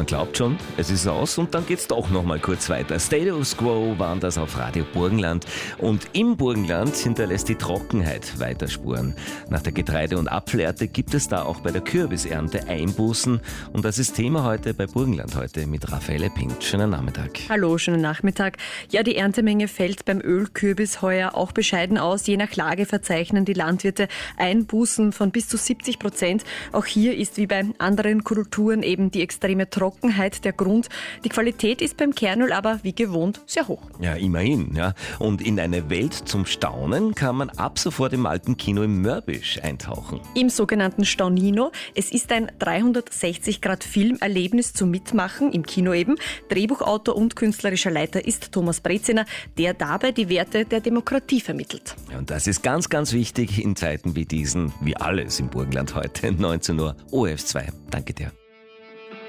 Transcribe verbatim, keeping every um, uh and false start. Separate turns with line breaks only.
Man glaubt schon, es ist aus und dann geht's doch noch mal kurz weiter. Status Quo waren das auf Radio Burgenland und im Burgenland hinterlässt die Trockenheit weiter Spuren. Nach der Getreide- und Apfelernte gibt es da auch bei der Kürbisernte Einbußen und das ist Thema heute bei Burgenland heute mit Raffaele Pint. Schönen Nachmittag.
Hallo, schönen Nachmittag. Ja, die Erntemenge fällt beim Ölkürbis heuer auch bescheiden aus. Je nach Lage verzeichnen die Landwirte Einbußen von bis zu siebzig Prozent. Auch hier ist wie bei anderen Kulturen eben die extreme Trockenheit der Grund. Die Qualität ist beim Kernöl aber wie gewohnt sehr hoch.
Ja, immerhin. Ja. Und in eine Welt zum Staunen kann man ab sofort im alten Kino im Mörbisch eintauchen.
Im sogenannten Staunino. Es ist ein dreihundertsechzig Grad Filmerlebnis zum Mitmachen, im Kino eben. Drehbuchautor und künstlerischer Leiter ist Thomas Breziner, der dabei die Werte der Demokratie vermittelt.
Ja, und das ist ganz, ganz wichtig in Zeiten wie diesen, wie alles im Burgenland heute, neunzehn Uhr, O F zwei. Danke dir.